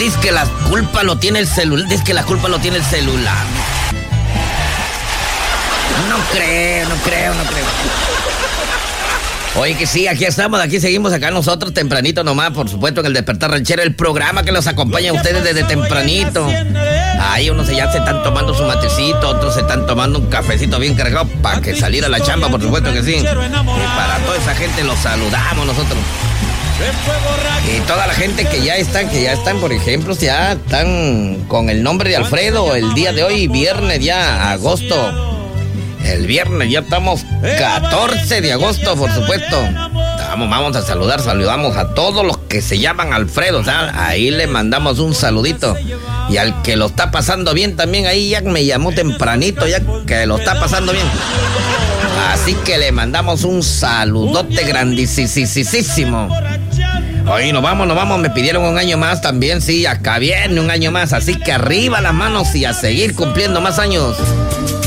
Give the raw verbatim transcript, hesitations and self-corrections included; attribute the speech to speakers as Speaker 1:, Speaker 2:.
Speaker 1: dice que la culpa lo tiene el celular, dice que la culpa lo tiene el celular. No creo, no creo, no creo. Oye, que sí, aquí estamos, aquí seguimos acá nosotros tempranito nomás, por supuesto, en el Despertar Ranchero, el programa que los acompaña a ustedes desde tempranito. Ahí unos ya se están tomando su matecito, otros se están tomando un cafecito bien cargado para que salir a la chamba, por supuesto que sí. Y para toda esa gente los saludamos nosotros. Y toda la gente que ya están, que ya están, por ejemplo, ya están con el nombre de Alfredo el día de hoy, viernes ya, agosto. El viernes ya estamos catorce de agosto, por supuesto. Vamos, vamos a saludar, saludamos a todos los que se llaman Alfredo, o sea, ahí le mandamos un saludito. Y al que lo está pasando bien también, ahí ya me llamó tempranito, ya que lo está pasando bien. Así que le mandamos un saludote grandísimo. Oye, nos vamos, nos vamos, me pidieron un año más también, sí, acá viene un año más. Así que arriba las manos y a seguir cumpliendo más años.